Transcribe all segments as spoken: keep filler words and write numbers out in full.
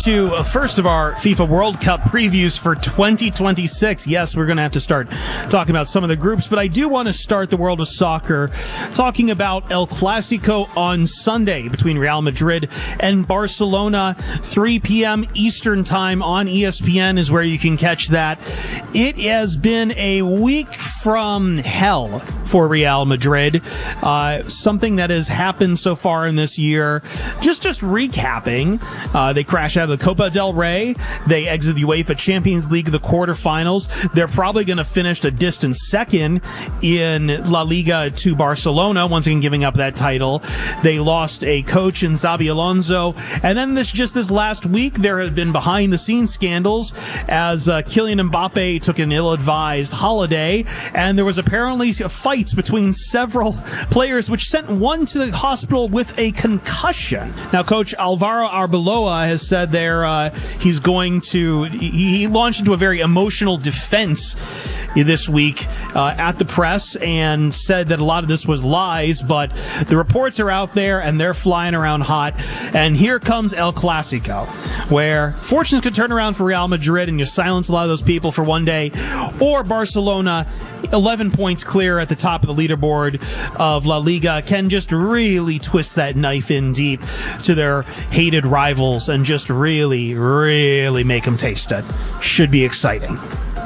to uh, first of our FIFA World Cup previews for twenty twenty-six. Yes, we're going to have to start talking about some of the groups, but I do want to start the world of soccer talking about El Clasico on Sunday between Real Madrid and Barcelona. three p.m. Eastern Time on E S P N is where you can catch that. It has been a week from hell for Real Madrid. Uh, something that has happened so far in this year. Just, just recapping, uh, they crash out of the Copa del Rey. They exit the UEFA Champions League, the quarterfinals. They're probably going to finish a distant second in La Liga to Barcelona, once again giving up that title. They lost a coach in Xabi Alonso. And then this just this last week, there have been behind-the-scenes scandals as uh, Kylian Mbappe took an ill-advised holiday, and there was apparently fights between several players, which sent one to the hospital with a concussion. Now, Coach Alvaro Arbeloa has said there uh, he's going to, he, he launched into a very emotional defense this week uh, at the press and said that a lot of this was lies, but the reports are out there and they're flying around hot. And here comes El Clasico, where fortunes could turn around for Real Madrid and you silence a lot of those people for one day, or Barcelona, eleven points clear at the top of the leaderboard of La Liga, can just really twist that knife in deep to their hated rivals and just really, really make them taste it. Should be exciting.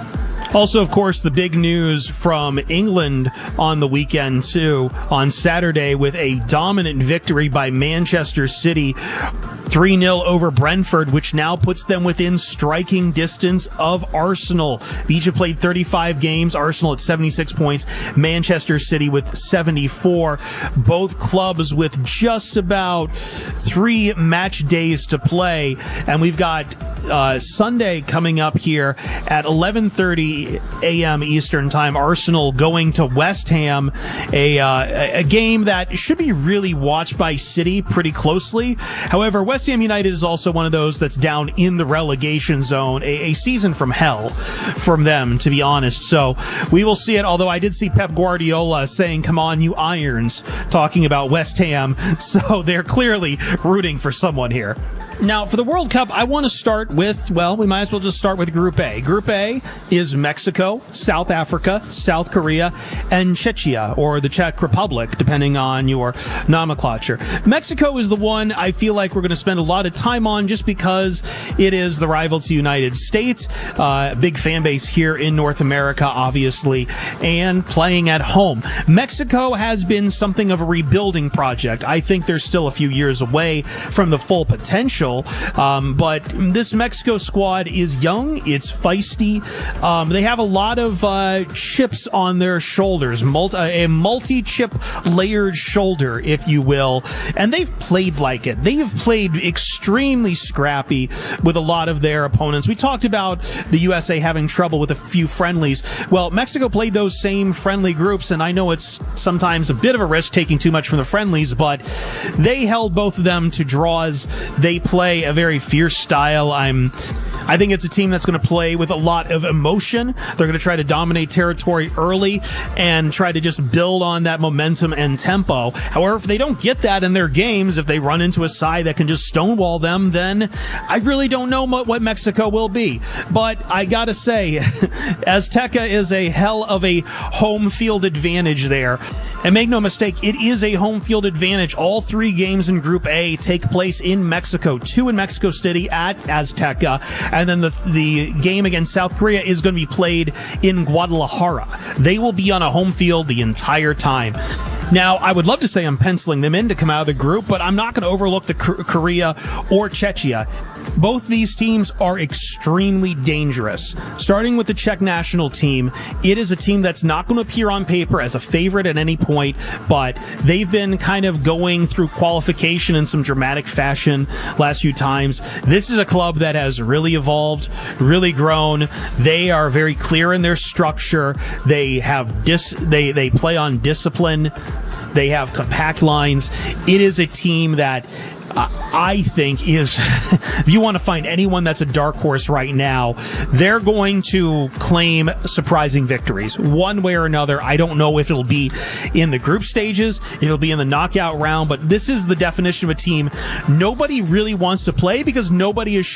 Also, of course, the big news from England on the weekend, too, on Saturday with a dominant victory by Manchester City, three nil over Brentford, which now puts them within striking distance of Arsenal. Each have played thirty-five games, Arsenal at seventy-six points, Manchester City with seventy-four. Both clubs with just about three match days to play. And we've got uh, Sunday coming up here at eleven thirty a.m. Eastern Time. Arsenal going to West Ham, a, uh, a game that should be really watched by City pretty closely. However, West Ham United is also one of those that's down in the relegation zone. A, a season from hell from them, to be honest. So we will see it, although I did see Pep Guardiola saying, "Come on, you Irons," talking about West Ham. So they're clearly rooting for someone here. Now, for the World Cup, I want to start with, well, we might as well just start with Group A. Group A is Mexico, South Africa, South Korea, and Czechia, or the Czech Republic, depending on your nomenclature. Mexico is the one I feel like we're going to spend a lot of time on just because it is the rival to the United States, uh, big fan base here in North America, obviously, and playing at home. Mexico has been something of a rebuilding project. I think they're still a few years away from the full potential. Um, but this Mexico squad is young, it's feisty. Um, they have a lot of uh, chips on their shoulders, multi, a multi-chip layered shoulder, if you will. And they've played like it. They have played extremely scrappy with a lot of their opponents. We talked about the U S A having trouble with a few friendlies. Well, Mexico played those same friendly groups, and I know it's sometimes a bit of a risk taking too much from the friendlies, but they held both of them to draws. They played play a very fierce style. I'm I think it's a team that's going to play with a lot of emotion. They're going to try to dominate territory early and try to just build on that momentum and tempo. However, if they don't get that in their games, if they run into a side that can just stonewall them, then I really don't know what Mexico will be. But I gotta say, Azteca is a hell of a home field advantage there. And make no mistake, it is a home field advantage. All three games in Group A take place in Mexico. Two in Mexico City at Azteca. And then the the game against South Korea is going to be played in Guadalajara. They will be on a home field the entire time. Now, I would love to say I'm penciling them in to come out of the group, but I'm not going to overlook the Korea or Czechia. Both these teams are extremely dangerous. Starting with the Czech national team, it is a team that's not going to appear on paper as a favorite at any point, but they've been kind of going through qualification in some dramatic fashion last few times. This is a club that has really evolved, really grown. They are very clear in their structure. They have dis- they they play on discipline. They have compact lines. It is a team that uh, I think is, if you want to find anyone that's a dark horse right now, they're going to claim surprising victories one way or another. I don't know if it'll be in the group stages, if it'll be in the knockout round, but this is the definition of a team nobody really wants to play because nobody is